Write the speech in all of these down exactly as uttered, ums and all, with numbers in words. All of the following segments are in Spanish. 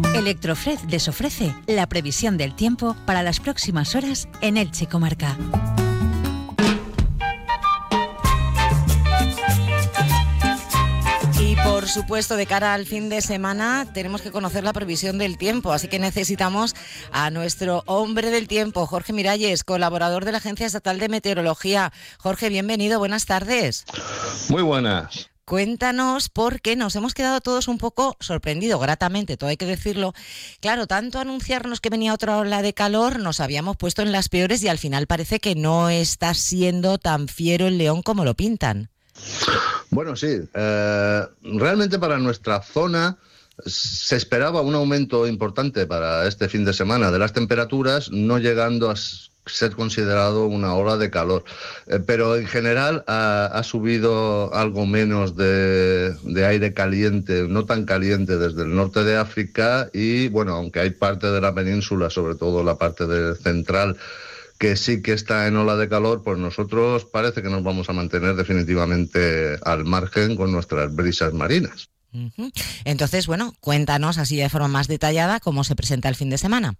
Electrofred les ofrece la previsión del tiempo para las próximas horas en Elche Comarca. Y por supuesto, de cara al fin de semana tenemos que conocer la previsión del tiempo, así que necesitamos a nuestro hombre del tiempo, Jorge Miralles, colaborador de la Agencia Estatal de Meteorología. Jorge, bienvenido, buenas tardes. Muy buenas. Cuéntanos, porque nos hemos quedado todos un poco sorprendidos, gratamente, todo hay que decirlo. Claro, tanto anunciarnos que venía otra ola de calor, nos habíamos puesto en las peores y al final parece que no está siendo tan fiero el león como lo pintan. Bueno, sí, eh, realmente para nuestra zona se esperaba un aumento importante para este fin de semana de las temperaturas, no llegando a ser considerado una ola de calor, eh, pero en general ha, ha subido algo menos de, de aire caliente, no tan caliente desde el norte de África y bueno, aunque hay parte de la península, sobre todo la parte de central, que sí que está en ola de calor, pues nosotros parece que nos vamos a mantener definitivamente al margen con nuestras brisas marinas. Uh-huh. Entonces, bueno, cuéntanos así de forma más detallada cómo se presenta el fin de semana.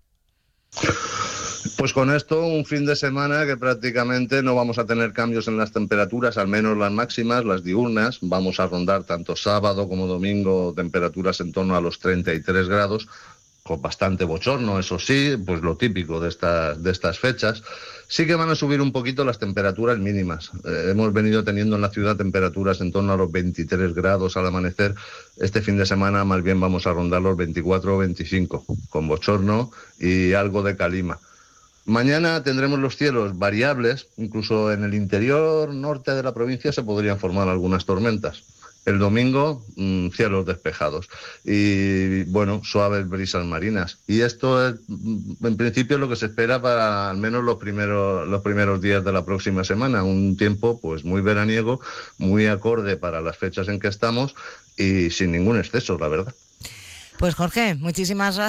Pues con esto, un fin de semana que prácticamente no vamos a tener cambios en las temperaturas, al menos las máximas, las diurnas. Vamos a rondar tanto sábado como domingo temperaturas en torno a los treinta y tres grados, con bastante bochorno, eso sí, pues lo típico de estas, de estas fechas. Sí que van a subir un poquito las temperaturas mínimas. Eh, hemos venido teniendo en la ciudad temperaturas en torno a los veintitrés grados al amanecer. Este fin de semana más bien vamos a rondar los veinticuatro o veinticinco, con bochorno y algo de calima. Mañana tendremos los cielos variables, incluso en el interior norte de la provincia se podrían formar algunas tormentas. El domingo, mmm, cielos despejados y, bueno, suaves brisas marinas. Y esto es, en principio, lo que se espera para al menos los primeros, los primeros días de la próxima semana. Un tiempo, pues, muy veraniego, muy acorde para las fechas en que estamos y sin ningún exceso, la verdad. Pues, Jorge, muchísimas gracias.